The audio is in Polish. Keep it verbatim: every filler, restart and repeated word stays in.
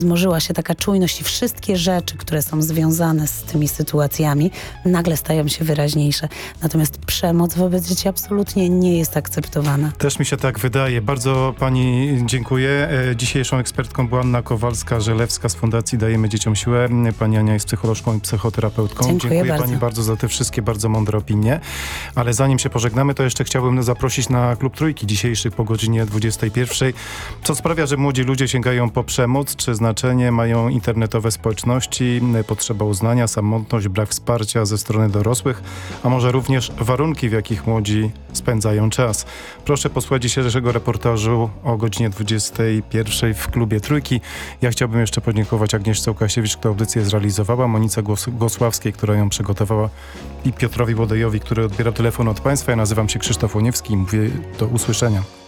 wzmożyła się taka czujność i wszystkie rzeczy, które są związane z tymi sytuacjami, nagle stają się wyraźniejsze. Natomiast przemoc wobec dzieci absolutnie nie jest akceptowana. Też mi się tak wydaje. Bardzo pani dziękuję. Dzisiejszą ekspertką była Anna Kowalska-Żelewska z Fundacji Dajemy Dzieciom Siłę. Pani Ania jest psycholożką i psychoterapeutką. Dziękuję, dziękuję bardzo. pani bardzo za te wszystkie bardzo mądre opinie. Ale zanim się pożegnamy, to jeszcze chciałbym zaprosić na Klub Trójki dzisiejszy po godzinie dwudziestej pierwszej. Co sprawia, że młodzi ludzie sięgają po przemoc? Czy znaczenie mają internetowe społeczności, potrzeba uznania, samotność, brak wsparcia ze strony dorosłych, a może również warunki, w jakich młodzi spędzają czas? Proszę posłuchać dzisiejszego reportażu o godzinie dwudziestej pierwszej w Klubie Trójki. Ja chciałbym jeszcze podziękować Agnieszce Łukasiewicz, która audycję zrealizowała, Monice Głos- Gosławskiej, która ją przygotowała, i Piotrowi Łodejowi, który odbierał telefon od państwa. Ja nazywam się Krzysztof Łoniewski i mówię do usłyszenia.